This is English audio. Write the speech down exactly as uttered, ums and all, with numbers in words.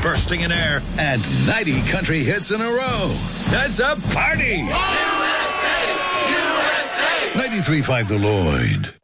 bursting in air, and ninety country hits in a row. That's a party! U S A! U S A! ninety-three point five The Lloyd.